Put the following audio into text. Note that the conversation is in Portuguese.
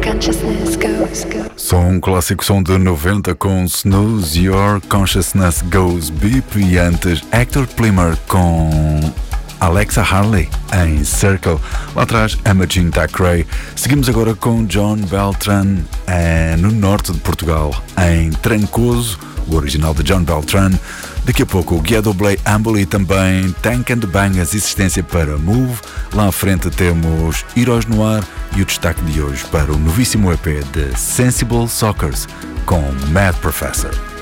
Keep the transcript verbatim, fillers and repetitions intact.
Som um clássico som de noventa com Snooze, Your Consciousness Goes Beep, e antes Hector Plimmer com Alexa Harley em Circle. Lá atrás Imagine Thackeray. Seguimos agora com John Beltran eh, no norte de Portugal, em Trancoso, o original de John Beltran. Daqui a pouco o Guia Doblé Amboli, também Tank and Bangas, existência para Move. Lá à frente temos Heroes no Ar e o destaque de hoje para o novíssimo E P de Sensible Sockers com Mad Professor.